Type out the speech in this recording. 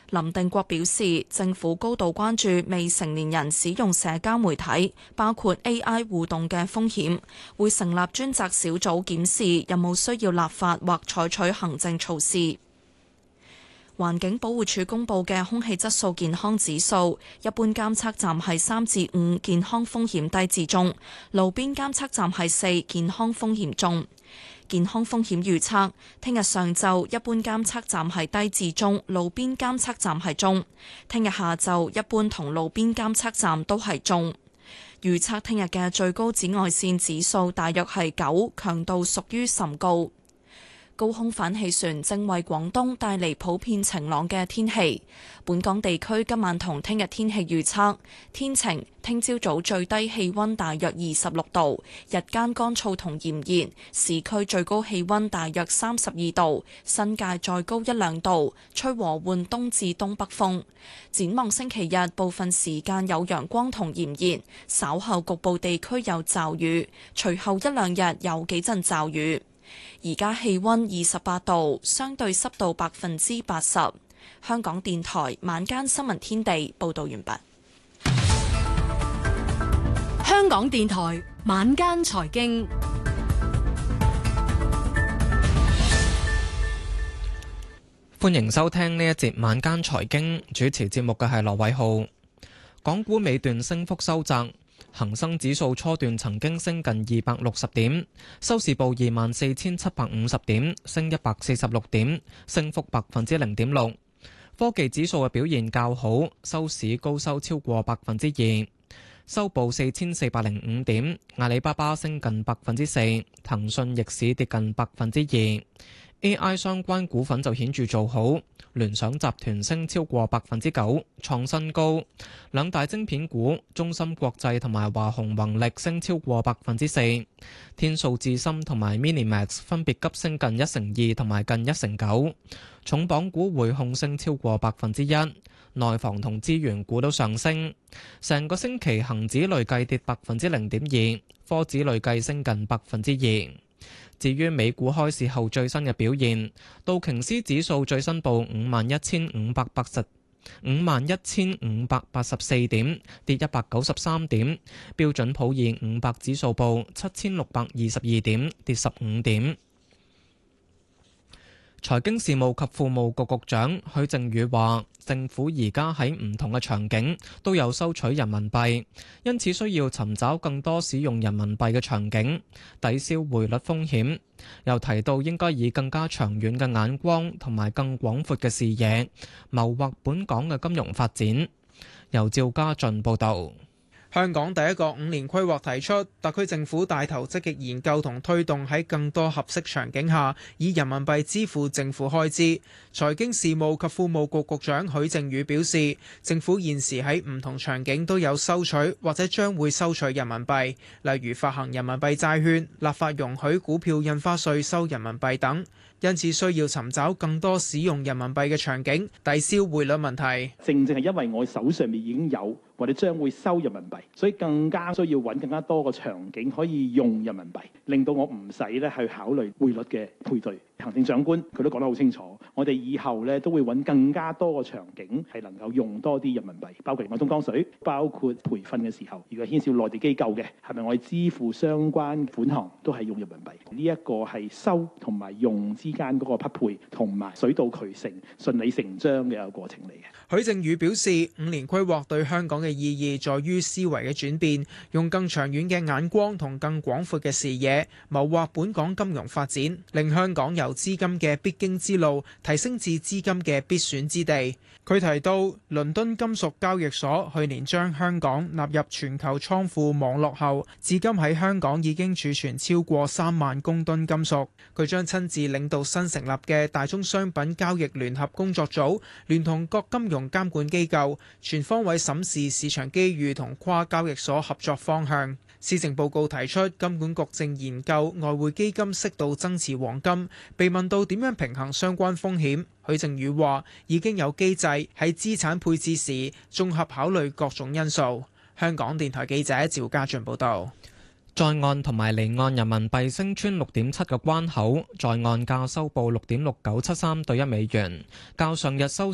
林定國表示，政府高度關注未成年人使用社交媒體，包括 AI 互動嘅風險，會成立專責小組檢視有冇需要立法或採取行政措施。環境保護署公布嘅空氣質素健康指數，一般監測站係3至5，健康風險低至中；路邊監測站係4，健康風險中。健康風險預測，聽日上晝一般監測站係低至中，路邊監測站係中；聽日下晝一般同路邊監測站都係中。預測聽日嘅最高紫外線指數大約係9，強度屬於甚高。高空反氣旋正為廣東帶嚟普遍晴朗嘅天氣。本港地區今晚同聽日天氣預測：天晴，聽朝早最低氣溫大約26度，日間乾燥同炎熱，市區最高氣溫大約32度，新界再高1-2度，吹和緩東至東北風。展望星期日，部分時間有陽光同炎熱，稍後局部地區有驟雨，隨後1-2日有幾陣驟雨。而家氣溫28度，相對濕度80%。香港電台晚間新聞天地報道完畢。 香港電台晚間財經， 歡迎收聽呢一節晚間財經，主持節目嘅係羅偉浩。港股尾段升幅收窄。恒生指數初段曾經升近260點，收市報24,750點，升146點，升幅0.6%。科技指數嘅表現較好，收市高收超過2%，收報4,405點。阿里巴巴升近4%，騰訊逆市跌近2%。AI 相關股份就顯著做好，聯想集團升超過9%，創新高。兩大晶片股中芯國際同埋華虹宏力升超過4%，天數智深同埋 Minimax 分別急升近1%2同埋近1%9。重磅股匯控升超過1%，內房同資源股都上升。成個星期恒指累計跌0.2%，科指累計升近2%。至於美股開市後最新嘅表現，道瓊斯指數最新報51,584點，跌193點；標準普爾500指數報7,622點，跌15點。財經事務及庫務局局長許正宇話，政府而家喺唔同嘅場景都有收取人民幣，因此需要尋找更多使用人民幣嘅場景，抵消匯率風險。又提到應該以更加長遠嘅眼光同埋更廣闊嘅視野，謀劃本港嘅金融發展。由趙家俊報導。 香港第一個5年規劃提出，特區政府帶頭積極研究同推動喺更多合適場景下，以人民幣支付政府開支。財經事務及庫務局局長許正宇表示，政府現時喺唔同場景都有收取或者將會收取人民幣，例如發行人民幣債券、立法容許股票印花稅收人民幣等。因此需要尋找更多使用人民幣嘅場景，抵消匯率問題。 正係因為我手上面已經有或者將會收人民幣，所以更加需要揾更加多個場景可以用人民幣，令到我唔使咧去考慮匯率嘅配對。行政長官佢都講得好清楚，我哋以後咧都會揾更加多個場景係能夠用多啲人民幣，包括我東江水，包括培訓嘅時候，如果牽涉內地機構嘅，係咪我哋支付相關款項都係用人民幣？呢一個係收同埋用之間嗰個匹配同埋水到渠成、順理成章嘅一個過程嚟嘅。 許正宇表示，5年規劃對香港嘅意義在於思維嘅轉變，用更長遠嘅眼光同更廣闊嘅視野，謀劃本港金融發展，令香港由資金嘅必經之路提升至資金嘅必選之地。佢提到，倫敦金屬交易所去年將香港納入全球倉庫網絡後，至今喺香港已經儲存超過3萬公噸金屬。佢將親自領導新成立嘅大宗商品交易聯合工作組，聯同各金融監管機構，全方位審視市場機遇同跨交易所合作方向。施政報告提出，金管局正研究外匯基金適度增持黃金。被問到點樣平衡相關風險，許正宇話已經有機制喺資產配置時綜合考慮各種因素。香港電台記者趙家俊報道。 在岸同埋離岸人民幣升穿6.7嘅關口，在岸價收報6.6973對1美元，較上日收